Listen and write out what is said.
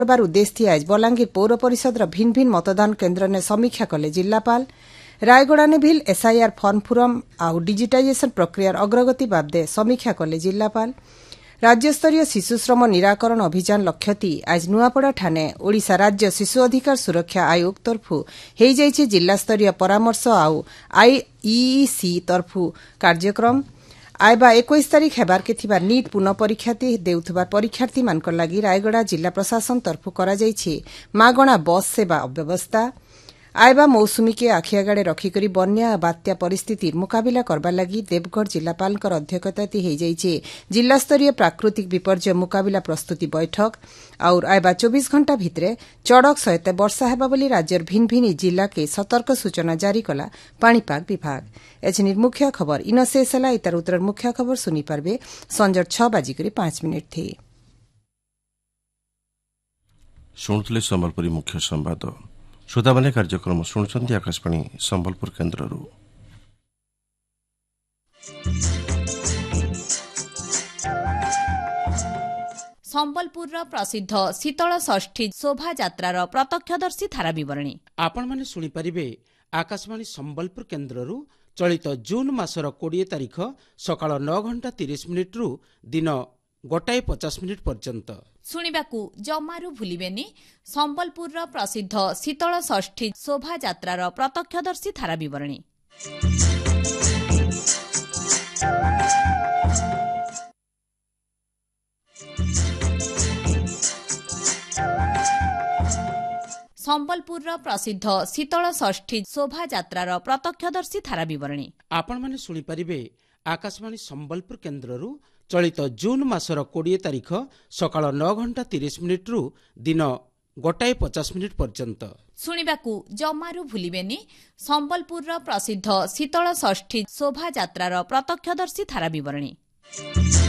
उद्देश्य थी आज बलांगीर पौर परिषद भिन्न भिन्न मतदान केन्द्र ने समीक्षा कले जिल्लापाल रायगड़ा ने भिल एसआईआर फर्म फुरम आउ डिजिटाइजेशन प्रक्रियार अग्रगति बाबदे समीक्षा कले जिल्लापाल राज्यस्तरीय शिशु श्रम निराकरण अभियान लक्ष्यति आज नुआपड़ा ठाणे ओडिशा राज्य शिशु अधिकार सुरक्षा आयोग तरफु हेई जाइछि जिल्लास्तरीय परामर्श आउ आईईसी तरफु कार्यक्रम आयबा 21 तारिख हेबार के थिबा नीट पुनः परीक्षा देउथबार परीक्षार्थी मानकर लागि रायगड़ा जिला प्रशासन तरफु करा जाइछि मागणा बस सेवा व्यवस्था आयबा मौसुमी के आखिआगाड़े रखिकरी बन्या और बात्या परिस्थिति मुकाबिला करबार लागि देवगढ़ जिलापाल अध्यक्षता हेई जाइछि जिलास्तरीय प्राकृतिक विपर्यय मुकाबिला प्रस्तुति बैठक और आयबा 24 घंटा भितरे चढ़क सहित वर्षा हेबा बोली राज्यर भिन्न भिन्न जिला के सतर्क सूचना जारी कला पाणीपाग विभाग एजनिर मुख्य खबर इन शेष है इतार उत्तर मुख्य खबर सुनी पारबे संजर 6:05 थी शुणुले संबलपुरी मुख्य संवाद श्रोता माने कार्यक्रम शुणुचंती आकाशवाणी संबलपुर केन्द्ररू संबलपुर प्रसिद्ध शीतल षष्ठी शोभा यात्रार प्रत्यक्षदर्शी धारा विवरणी आपण माने सुनी परिबे आकाशवाणी संबलपुर केन्द्ररू चलित जून मासर 20 तारिख सकाळ 9:30 रु दिन 1:50 पर्यंत शुणिबाकू जमारू भूलिबेनी संबलपुर प्रसिद्ध शीतल षष्ठी शोभा यात्रार प्रत्यक्षदर्शी धारा विवरणी संबलपुर प्रसिद्ध शीतल षष्ठी शोभा यात्रार प्रत्यक्षदर्शी धारा विवरणी आपण माने सुनी परिबे आकाशवाणी संबलपुर केन्द्ररू चलित जून मासर 20 तारिख सकाळ 9:30 रु दिन 1:50 पर्यंत शुणिबाकू जमारू भूलिबेनी संबलपुर प्रसिद्ध शीतल षष्ठी शोभा यात्रार प्रत्यक्षदर्शी धारा विवरणी।